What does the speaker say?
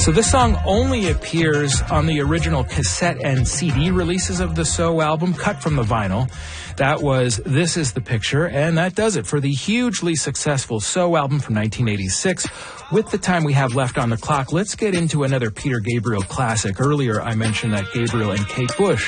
So this song only appears on the original cassette and CD releases of the So album, cut from the vinyl. That was This Is the Picture, and that does it for the hugely successful So album from 1986. With the time we have left on the clock, let's get into another Peter Gabriel classic. Earlier, I mentioned that Gabriel and Kate Bush